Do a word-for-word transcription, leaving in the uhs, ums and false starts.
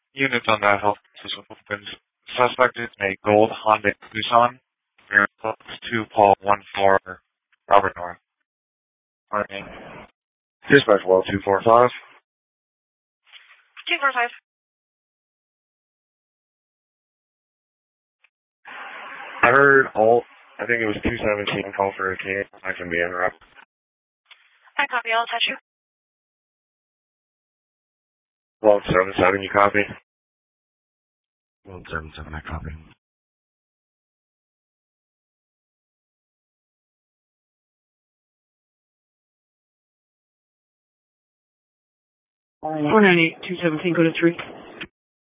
Units on that health system opens. Suspect is a gold Honda Tucson. We're close to Paul one four Robert North. Morning. Dispatch well two four five. two four five. I heard all, I think it was two seventeen call for a kid. I can be interrupted. I copy, I'll touch you. one seven seven, you copy? one seven seven, I copy. one nine eight, two seventeen, go to three.